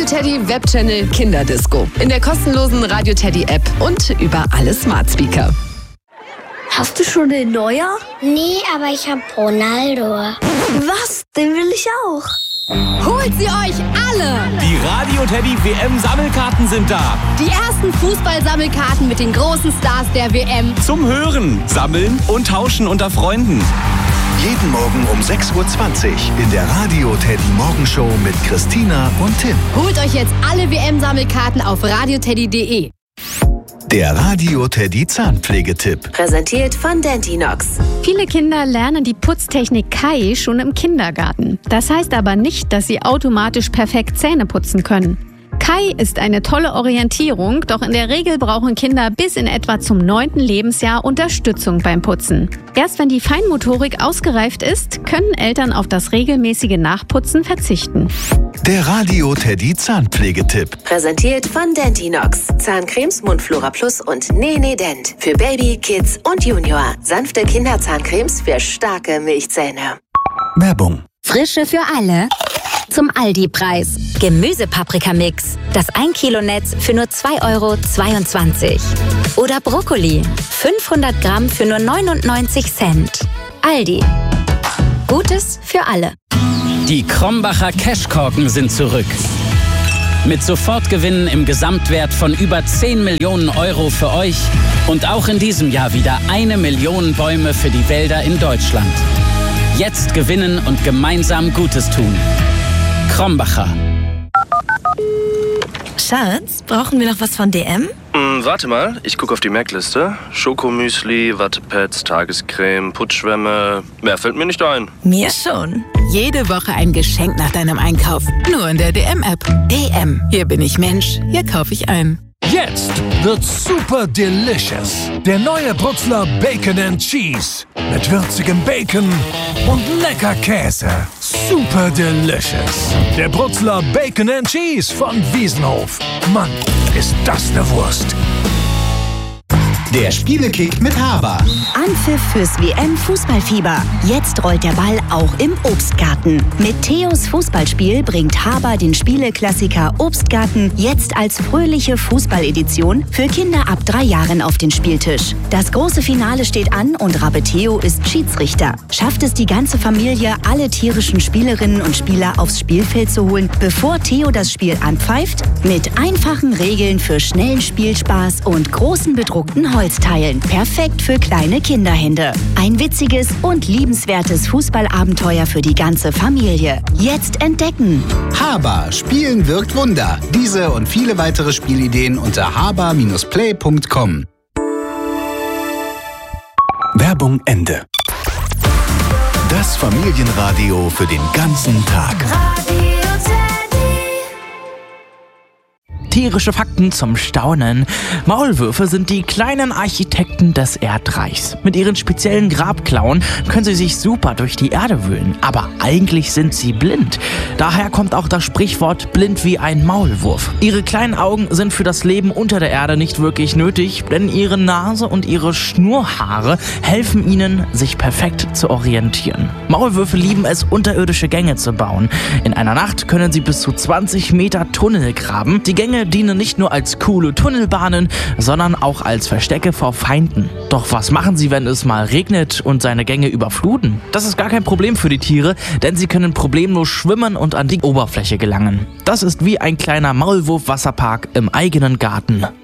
Teddy Webchannel Kinderdisco. In der kostenlosen Radio Teddy App und über alle Smart Speaker. Hast du schon den Neuer? Nee, aber ich hab Ronaldo. Was? Den will ich auch. Holt sie euch alle! Die Radio Teddy WM-Sammelkarten sind da. Die ersten Fußballsammelkarten mit den großen Stars der WM. Zum Hören, Sammeln und Tauschen unter Freunden. Jeden Morgen um 6:20 Uhr in der Radio Teddy Morgenshow mit Christina und Tim. Holt euch jetzt alle WM-Sammelkarten auf radioteddy.de. Der Radio Teddy Zahnpflegetipp. Präsentiert von Dentinox. Viele Kinder lernen die Putztechnik Kai schon im Kindergarten. Das heißt aber nicht, dass sie automatisch perfekt Zähne putzen können. Kai ist eine tolle Orientierung, doch in der Regel brauchen Kinder bis in etwa zum 9. Lebensjahr Unterstützung beim Putzen. Erst wenn die Feinmotorik ausgereift ist, können Eltern auf das regelmäßige Nachputzen verzichten. Der Radio Teddy Zahnpflegetipp. Präsentiert von Dentinox. Zahncremes Mundflora Plus und Nene Dent. Für Baby, Kids und Junior. Sanfte Kinderzahncremes für starke Milchzähne. Werbung. Frische für alle. Zum Aldi-Preis. Gemüsepaprikamix. Das 1 Kilo Netz für nur 2,22 €. Oder Brokkoli. 500 Gramm für nur 99 Cent. Aldi. Gutes für alle. Die Krombacher Cashkorken sind zurück. Mit Sofortgewinnen im Gesamtwert von über 10 Millionen € für euch und auch in diesem Jahr wieder 1 Million Bäume für die Wälder in Deutschland. Jetzt gewinnen und gemeinsam Gutes tun. Krombacher. Schatz, brauchen wir noch was von DM? Warte mal, ich gucke auf die Merkliste. Schokomüsli, Wattepads, Tagescreme, Putzschwämme. Mehr fällt mir nicht ein. Mir schon. Jede Woche ein Geschenk nach deinem Einkauf. Nur in der DM-App. DM. Hier bin ich Mensch. Hier kaufe ich ein. Jetzt wird super delicious. Der neue Brutzler Bacon and Cheese. Mit würzigem Bacon und lecker Käse. Super delicious. Der Brutzler Bacon and Cheese von Wiesenhof. Mann, ist das eine Wurst. Der Spielekick mit Haber. Anpfiff fürs WM-Fußballfieber. Jetzt rollt der Ball auch im Obstgarten. Mit Theos Fußballspiel bringt Haber den Spieleklassiker Obstgarten jetzt als fröhliche Fußballedition für Kinder ab 3 Jahren auf den Spieltisch. Das große Finale steht an und Rabe Theo ist Schiedsrichter. Schafft es die ganze Familie, alle tierischen Spielerinnen und Spieler aufs Spielfeld zu holen, bevor Theo das Spiel anpfeift? Mit einfachen Regeln für schnellen Spielspaß und großen bedruckten Holzteilen. Perfekt für kleine Kinderhände. Ein witziges und liebenswertes Fußballabenteuer für die ganze Familie. Jetzt entdecken. Haber. Spielen wirkt Wunder. Diese und viele weitere Spielideen unter haber-play.com. Werbung Ende. Das Familienradio für den ganzen Tag. Tierische Fakten zum Staunen. Maulwürfe sind die kleinen Architekten des Erdreichs. Mit ihren speziellen Grabklauen können sie sich super durch die Erde wühlen. Aber eigentlich sind sie blind. Daher kommt auch das Sprichwort blind wie ein Maulwurf. Ihre kleinen Augen sind für das Leben unter der Erde nicht wirklich nötig, denn ihre Nase und ihre Schnurrhaare helfen ihnen, sich perfekt zu orientieren. Maulwürfe lieben es, unterirdische Gänge zu bauen. In einer Nacht können sie bis zu 20 Meter Tunnel graben. Die Gänge dienen nicht nur als coole Tunnelbahnen, sondern auch als Verstecke vor Feinden. Doch was machen sie, wenn es mal regnet und seine Gänge überfluten? Das ist gar kein Problem für die Tiere, denn sie können problemlos schwimmen und an die Oberfläche gelangen. Das ist wie ein kleiner Maulwurf-Wasserpark im eigenen Garten.